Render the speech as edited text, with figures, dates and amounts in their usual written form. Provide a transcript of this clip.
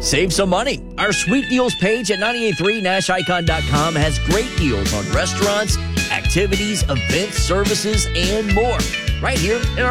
Save some money. Our Sweet Deals page at 983nashicon.com has great deals on restaurants, activities, events, services, and more. Right here in our